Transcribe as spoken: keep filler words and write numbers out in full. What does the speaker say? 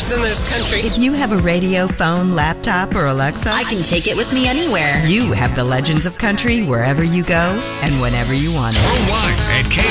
Then there's country. If you have a radio, phone, laptop, or Alexa, I can take it with me anywhere. You have the Legends of Country wherever you go and whenever you want it. Worldwide at K